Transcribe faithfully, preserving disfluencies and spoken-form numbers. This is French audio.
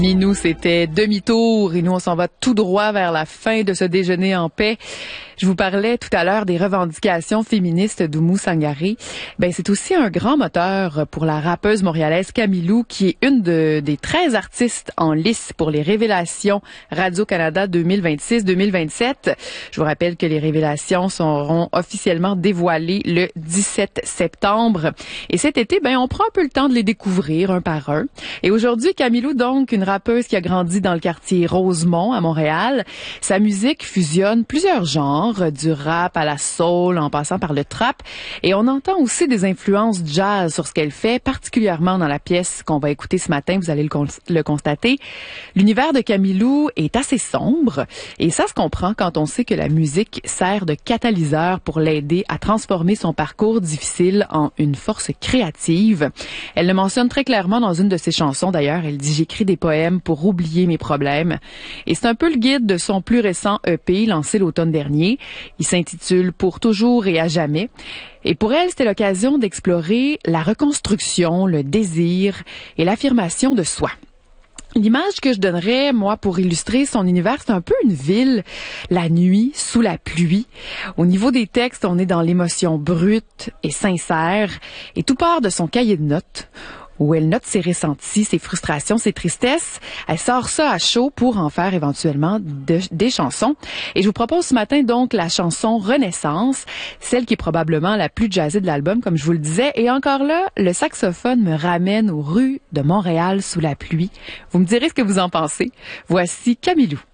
Nous, c'était demi-tour et nous, on s'en va tout droit vers la fin de ce déjeuner en paix. Je vous parlais tout à l'heure des revendications féministes d'Oumou Sangaré. Ben, c'est aussi un grand moteur pour la rappeuse montréalaise Camilou, qui est une de, des treize artistes en lice pour les Révélations Radio-Canada deux mille vingt-six deux mille vingt-sept. Je vous rappelle que les Révélations seront officiellement dévoilées le dix-sept septembre. Et cet été, ben, on prend un peu le temps de les découvrir un par un. Et aujourd'hui, Camilou, donc, une rappeuse qui a grandi dans le quartier Rosemont à Montréal. Sa musique fusionne plusieurs genres, du rap à la soul, en passant par le trap. Et on entend aussi des influences jazz sur ce qu'elle fait, particulièrement dans la pièce qu'on va écouter ce matin, vous allez le, con- le constater. L'univers de Camilou est assez sombre, et ça se comprend quand on sait que la musique sert de catalyseur pour l'aider à transformer son parcours difficile en une force créative. Elle le mentionne très clairement dans une de ses chansons, d'ailleurs. Elle dit « J'écris des poèmes pour oublier mes problèmes ». Et c'est un peu le guide de son plus récent E P, lancé l'automne dernier. Il s'intitule « Pour toujours et à jamais ». Et pour elle, c'était l'occasion d'explorer la reconstruction, le désir et l'affirmation de soi. L'image que je donnerais, moi, pour illustrer son univers, c'est un peu une ville, la nuit, sous la pluie. Au niveau des textes, on est dans l'émotion brute et sincère, et tout part de son cahier de notes, où elle note ses ressentis, ses frustrations, ses tristesses. Elle sort ça à chaud pour en faire éventuellement de, des chansons. Et je vous propose ce matin donc la chanson Renaissance, celle qui est probablement la plus jazzée de l'album, comme je vous le disais. Et encore là, le saxophone me ramène aux rues de Montréal sous la pluie. Vous me direz ce que vous en pensez. Voici Camilou.